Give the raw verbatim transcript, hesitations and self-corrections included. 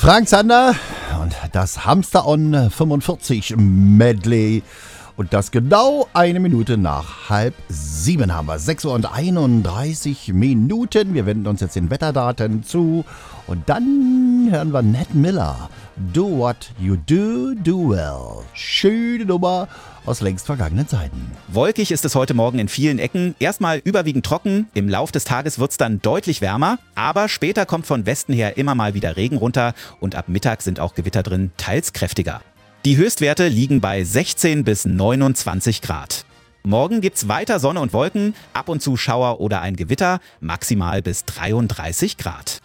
Frank Zander und das Hamster on fünfundvierzig Medley. Und das genau eine Minute nach halb sieben haben wir. sechs Uhr und einunddreißig Minuten. Wir wenden uns jetzt den Wetterdaten zu. Und dann hören wir Ned Miller. Do what you do, do well. Schöne Nummer aus längst vergangenen Zeiten. Wolkig ist es heute Morgen in vielen Ecken. Erstmal überwiegend trocken. Im Lauf des Tages wird es dann deutlich wärmer. Aber später kommt von Westen her immer mal wieder Regen runter. Und ab Mittag sind auch Gewitter drin, teils kräftiger. Die Höchstwerte liegen bei sechzehn bis neunundzwanzig Grad. Morgen gibt's weiter Sonne und Wolken, ab und zu Schauer oder ein Gewitter, maximal bis dreiunddreißig Grad.